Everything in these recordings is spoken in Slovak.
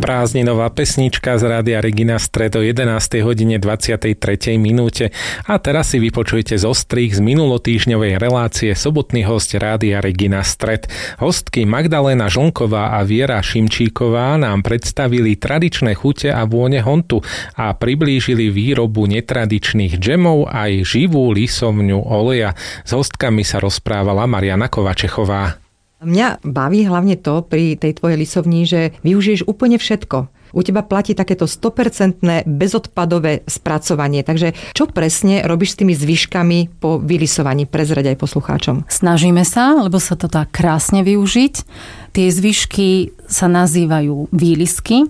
Prázdninová pesnička z Rádia Regina Stred o 11:23 minúte. A teraz si vypočujte zostrih z minulotýždňovej relácie Sobotný hosť Rádia Regina Stred. Hostky Magdaléna Žlnková a Viera Šimčíková nám predstavili tradičné chute a vône hontu a priblížili výrobu netradičných džemov aj živú lisovňu oleja. S hostkami sa rozprávala Mariana Kovačechová. Mňa baví hlavne to pri tej tvojej lisovni, že využiješ úplne všetko. U teba platí takéto 100% bezodpadové spracovanie. Takže čo presne robíš s tými zvyškami po vylisovaní? Prezrať aj poslucháčom. Snažíme sa, lebo sa to dá krásne využiť. Tie zvyšky sa nazývajú výlisky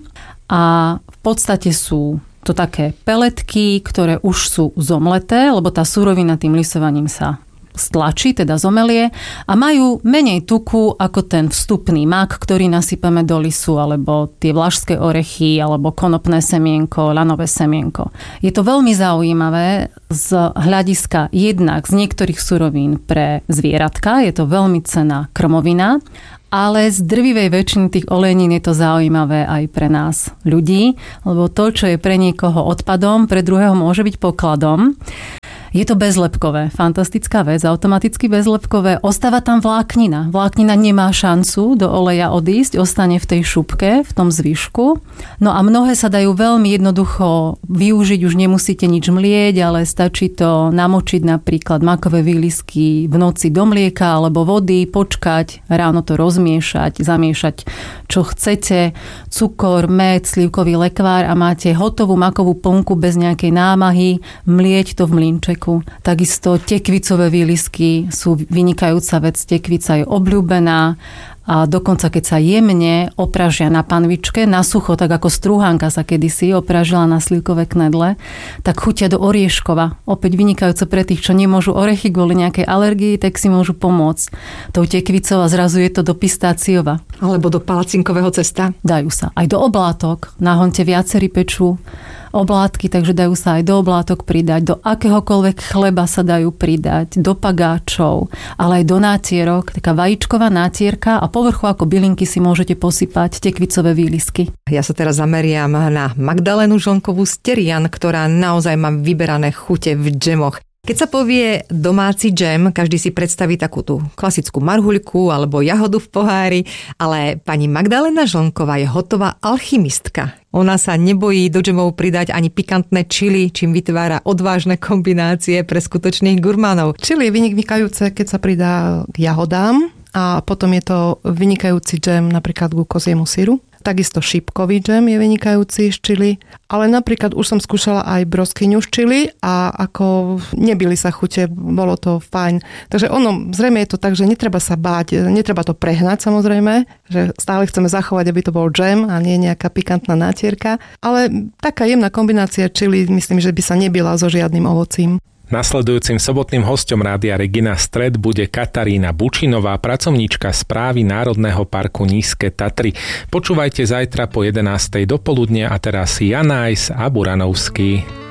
a v podstate sú to také peletky, ktoré už sú zomleté, lebo tá surovina tým lisovaním sa stlačí, teda zomelie a majú menej tuku ako ten vstupný mak, ktorý nasypeme do lisu, alebo tie vlašské orechy, alebo konopné semienko, lanové semienko. Je to veľmi zaujímavé z hľadiska jednak z niektorých surovín pre zvieratka, je to veľmi cenná krmovina, ale z drvivej väčšiny tých olejnín je to zaujímavé aj pre nás ľudí, lebo to, čo je pre niekoho odpadom, pre druhého môže byť pokladom. Je to bezlepkové, fantastická vec, automaticky bezlepkové. Ostáva tam vláknina. Vláknina nemá šancu do oleja odísť, ostane v tej šupke, v tom zvyšku. No a mnohé sa dajú veľmi jednoducho využiť, už nemusíte nič mlieť, ale stačí to namočiť napríklad makové výlisky v noci do mlieka alebo vody, počkať, ráno to rozmiešať, zamiešať čo chcete, cukor, med, slivkový lekvár a máte hotovú makovú plnku bez nejakej námahy, mlieť to v mlynčeku. Takisto tekvicové výlisky sú vynikajúca vec, tekvica je obľúbená a dokonca keď sa jemne opražia na panvičke, na sucho, tak ako strúhanka sa kedysi opražila na slivkové knedle, tak chutia do orieškova. Opäť vynikajúce pre tých, čo nemôžu orechy kvôli nejakej alergii, tak si môžu pomôcť tou tekvicou a zrazu je to do pistáciova. Alebo do palacinkového cesta. Dajú sa. Aj do oblátok. Na honte viacerí pečú oblátky, takže dajú sa aj do oblátok pridať, do akéhokoľvek chleba sa dajú pridať, do pagáčov, ale aj do nátierok, taká vajíčková nátierka a povrchu ako bylinky si môžete posypať tekvicové výlisky. Ja sa teraz zameriam na Magdalénu Žlnkovú z Terian, ktorá naozaj má vyberané chute v džemoch. Keď sa povie domáci džem, každý si predstaví takú tú klasickú marhuľku alebo jahodu v pohári, ale pani Magdaléna Žlnková je hotová alchymistka. Ona sa nebojí do džemov pridať ani pikantné čili, čím vytvára odvážne kombinácie pre skutočných gurmánov. Čili je vynikajúce, keď sa pridá k jahodám a potom je to vynikajúci džem napríklad ku koziemu syru. Takisto šípkový džem je vynikajúci z čili, ale napríklad už som skúšala aj broskyňu z čili a ako nebili sa chute, bolo to fajn. Takže ono, zrejme je to tak, že netreba sa báť, netreba to prehnať samozrejme, že stále chceme zachovať, aby to bol džem a nie nejaká pikantná nátierka, ale taká jemná kombinácia čili, myslím, že by sa nebila so žiadnym ovocím. Nasledujúcim sobotným hosťom Rádia Regina Stred bude Katarína Bučinová, pracovníčka správy Národného parku Nízke Tatry. Počúvajte zajtra po 11:00 dopoludne a teraz Janajs a Buranovský.